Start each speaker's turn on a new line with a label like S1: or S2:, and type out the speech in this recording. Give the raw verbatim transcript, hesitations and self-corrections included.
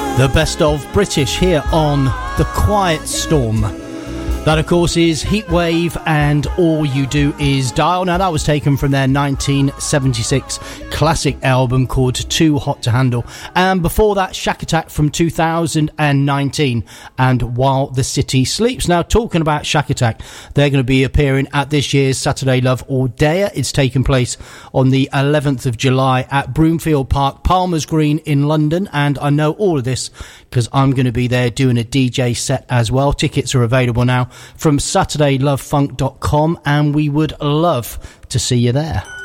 S1: The best of British here on The Quiet Storm. That, of course, is Heatwave and All You Do Is Dial. Now, that was taken from their nineteen seventy-six classic album called Too Hot to Handle. And before that, Shack Attack from two thousand nineteen and While the City Sleeps. Now, talking about Shack Attack, they're going to be appearing at this year's Saturday Love Ordea. It's taking place on the eleventh of July at Broomfield Park, Palmer's Green in London. And I know all of this because I'm going to be there doing a D J set as well. Tickets are available now from saturday love funk dot com, and we would love to see you there.